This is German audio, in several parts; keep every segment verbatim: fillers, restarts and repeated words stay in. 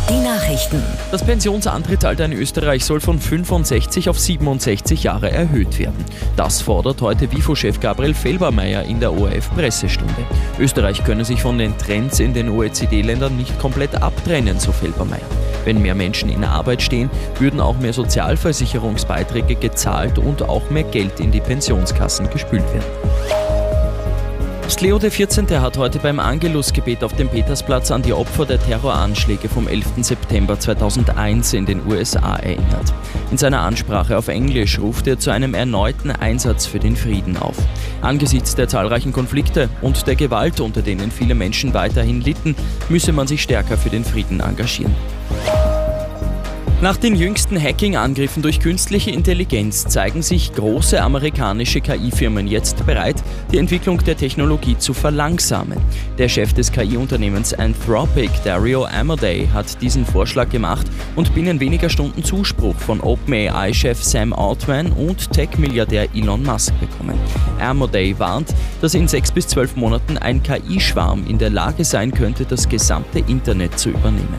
Die Nachrichten. Das Pensionsantrittsalter in Österreich soll von fünfundsechzig auf siebenundsechzig Jahre erhöht werden. Das fordert heute WIFO-Chef Gabriel Felbermayr in der O R F-Pressestunde. Österreich könne sich von den Trends in den O E C D-Ländern nicht komplett abtrennen, so Felbermayr. Wenn mehr Menschen in Arbeit stehen, würden auch mehr Sozialversicherungsbeiträge gezahlt und auch mehr Geld in die Pensionskassen gespült werden. Papst Leo der vierzehnte hat heute beim Angelusgebet auf dem Petersplatz an die Opfer der Terroranschläge vom elften September zweitausendeins in den U S A erinnert. In seiner Ansprache auf Englisch ruft er zu einem erneuten Einsatz für den Frieden auf. Angesichts der zahlreichen Konflikte und der Gewalt, unter denen viele Menschen weiterhin litten, müsse man sich stärker für den Frieden engagieren. Nach den jüngsten Hacking-Angriffen durch künstliche Intelligenz zeigen sich große amerikanische K I-Firmen jetzt bereit, die Entwicklung der Technologie zu verlangsamen. Der Chef des K I-Unternehmens Anthropic, Dario Amodei, hat diesen Vorschlag gemacht und binnen weniger Stunden Zuspruch von OpenAI-Chef Sam Altman und Tech-Milliardär Elon Musk bekommen. Amodei warnt, dass in sechs bis zwölf Monaten ein K I-Schwarm in der Lage sein könnte, das gesamte Internet zu übernehmen.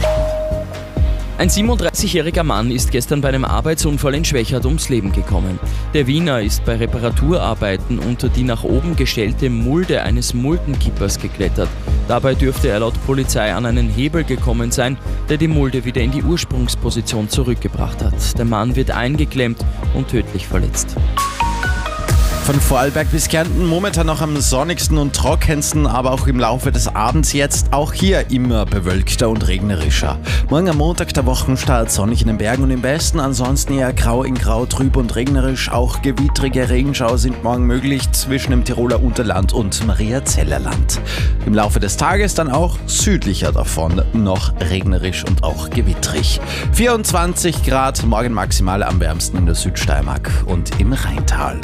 Ein siebenunddreißigjähriger Mann ist gestern bei einem Arbeitsunfall in Schwechat ums Leben gekommen. Der Wiener ist bei Reparaturarbeiten unter die nach oben gestellte Mulde eines Muldenkippers geklettert. Dabei dürfte er laut Polizei an einen Hebel gekommen sein, der die Mulde wieder in die Ursprungsposition zurückgebracht hat. Der Mann wird eingeklemmt und tödlich verletzt. Von Vorarlberg bis Kärnten momentan noch am sonnigsten und trockensten, aber auch im Laufe des Abends jetzt auch hier immer bewölkter und regnerischer. Morgen am Montag der Wochenstart sonnig in den Bergen und im Westen, ansonsten eher grau in grau, trüb und regnerisch. Auch gewittrige Regenschauer sind morgen möglich zwischen dem Tiroler Unterland und Mariazellerland. Im Laufe des Tages dann auch südlicher davon noch regnerisch und auch gewittrig. vierundzwanzig Grad, morgen maximal am wärmsten in der Südsteiermark und im Rheintal.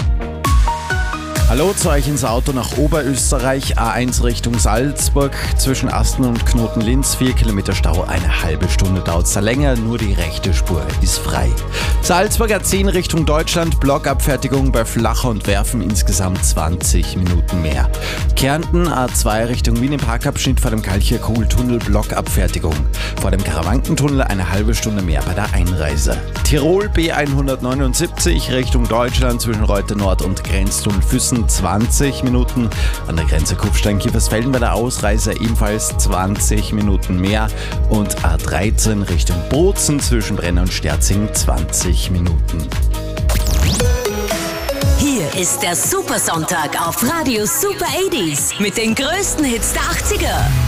Hallo zu euch ins Auto nach Oberösterreich, A eins Richtung Salzburg, zwischen Asten und Knoten-Linz, vier Kilometer Stau, eine halbe Stunde dauert es da länger, nur die rechte Spur ist frei. Salzburg A zehn Richtung Deutschland, Blockabfertigung bei Flacher und Werfen, insgesamt zwanzig Minuten mehr. Kärnten A zwei Richtung Wien im Parkabschnitt vor dem Kalchir-Kuhl-Tunnel, Blockabfertigung. Vor dem Karawankentunnel eine halbe Stunde mehr bei der Einreise. Tirol B hundertneunundsiebzig Richtung Deutschland, zwischen Reuter Nord und Grenztunnel Füssen, zwanzig Minuten. An der Grenze Kufstein-Kiefersfelden bei der Ausreise ebenfalls zwanzig Minuten mehr. Und A dreizehn Richtung Bozen zwischen Brenner und Sterzing zwanzig Minuten. Hier ist der Supersonntag auf Radio Super achtziger mit den größten Hits der achtziger.